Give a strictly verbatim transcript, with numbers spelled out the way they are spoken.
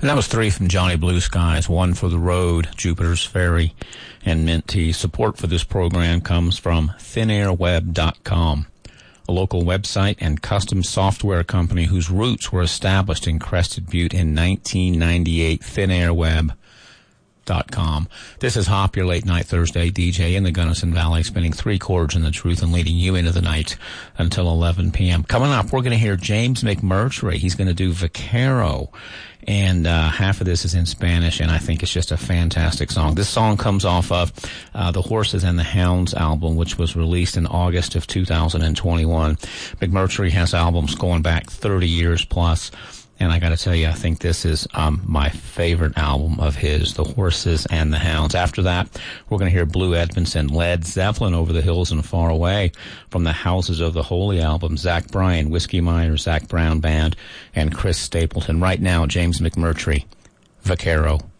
And that was three from Johnny Blue Skies, one for The Road, Jupiter's Ferry, and Mint Tea. Support for this program comes from thin air web dot com, a local website and custom software company whose roots were established in Crested Butte in nineteen ninety-eight, thin air web dot com. This is Hop, your late night Thursday D J in the Gunnison Valley, spinning three chords in the truth and leading you into the night until eleven p.m. Coming up, we're going to hear James McMurtry. He's going to do Vaquero, and uh, half of this is in Spanish, and I think it's just a fantastic song. This song comes off of uh, the Horses and the Hounds album, which was released in August of two thousand twenty-one. McMurtry has albums going back thirty years plus. And I got to tell you, I think this is um, my favorite album of his, The Horses and the Hounds. After that, we're going to hear Blue Edmondson, Led Zeppelin, Over the Hills and Far Away, from the Houses of the Holy album, Zach Bryan, Whiskey Myers, Zach Brown Band, and Chris Stapleton. Right now, James McMurtry, Vaquero.